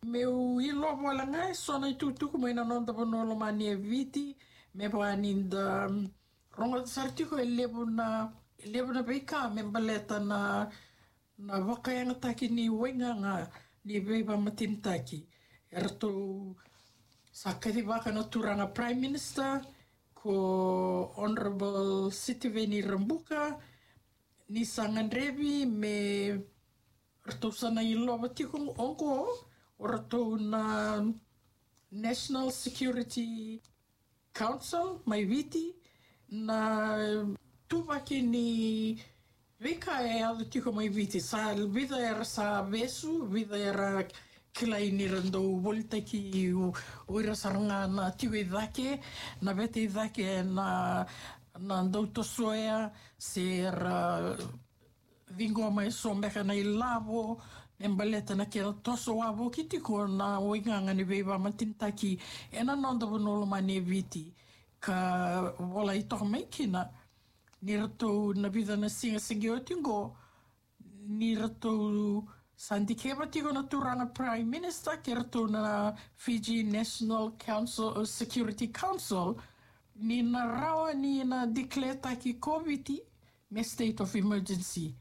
Meu ilo wala ngai sona tutuku mai na nonda bonolo mani e viti me bani da ronga sartiko e lebu na beika me baleta na wakayanga taki ni wenga nga ni beba matintaki erto sakati waka na turanga Prime Minister ko Honorable Sitiveni Rambuka ni Sanganrevi me erto sana ilo batiko onko orto na National Security Council mai viti na tuvaki ni vika e alu tiko mai viti sa vida era sa vesu vida era kilai ni rando voltaki o ira saranga na tiwe dake na vete dake na ndauto soea se era vingo mai sombeka na ilavo embaleta na kera toso wavo kitiko na oinganga ni veiva matintaki e na nonda vonolo mani viti ka wola i toka mai kina ni rato na vida na singa singi o tingo ni rato sandikeba tiko na turanga Prime Minister ke rato na Fiji National Council Security Council ni na rawa ni na declare taki COVID me state of emergency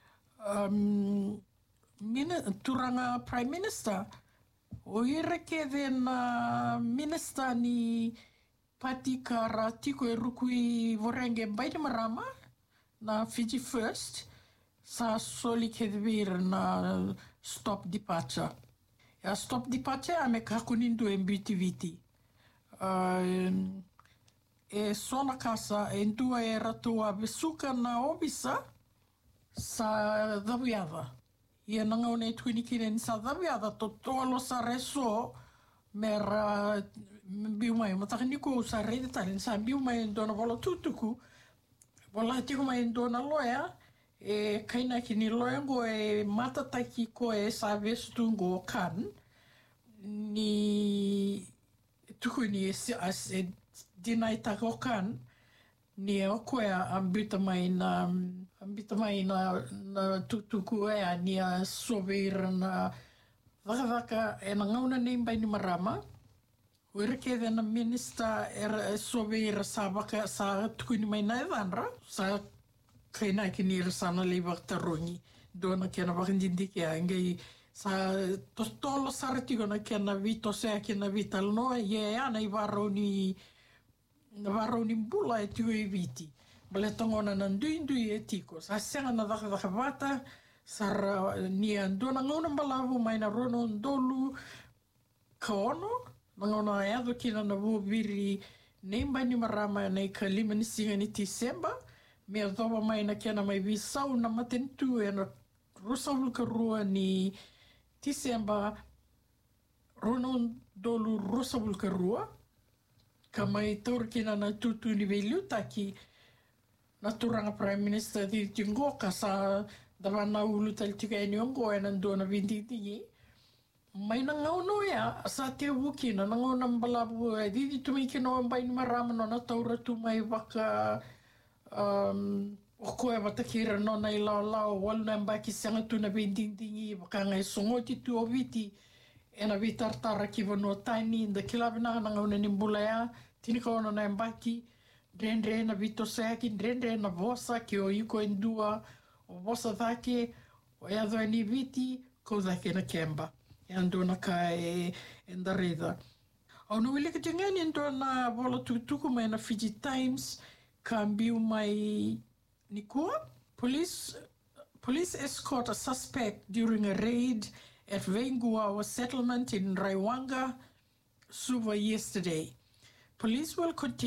turanga Prime Minister o ireke na minister ni pati kara tiko e rukui vorenge baide marama na Fiji First sa soli kedvir na stop departure ya stop departure ame kakunindu e viti e sona kasa e ndua e ratua besuka na obisa sa dhaviada ia nanga one tuinikine ni sa dhaviada to tolo sa reso mera biumai matakaniko sa rede talin sa biumai dona vola tutuku vola tiko mai dona loya e kaina kini loya go e matataki ko e sa vestungo kan ni tuku ni e dinai tako kan ni o koea ambita mai na tutuku ea ni a soveira na waka e na ngauna nei bai ni marama uireke na minister era soveira sa waka sa tuku ni mai na evanra sa kaina ki ni sana le waktarongi dona kena wakindindiki a ngai sa tostolo saratiko na kena vito sea kena vital noa ye ana i varoni bula e tue viti. Bale tongona na ndui e tiko. Sa senga na daka vata, sa ni andona ngona mbalavu mai na rono ndolu kaono, na ngona eado kina na vuviri neimba ni marama nei ka lima ni singa ni Disemba, me adova mai na kena mai visau na matentu e na rusavulka rua ni Disemba, rono ndolu rusavulka rua, ka mai taurkina na tutu ni veliu taki na turanga Prime Minister di tingo ka sa dawana ulu tal tika ni ongo e nando na vinditi mai na ngauno ya sa te wukina na ngau na mbalabu e di tumiki no mbai ni marama no na taura tu mai waka o koe watakira no na ilau walu na mbaki sanga tu na vinditi waka ngai songoti tu o viti e na vitartara ki vanua taini da kilabina na ngauna ni mbulaya tinika ona na mbaki rendre na vito seki rendre na vosa ki o yuko endua o vosa dhake o eadho ni viti ko dhake na kemba e ando na ka e ndareda au nuwile ka jengani endo na vola tutuku mai na Fiji Times ka mbiu mai ni kua police escort a suspect during a raid at Venguawa settlement in Raiwanga, Suva yesterday. Police will continue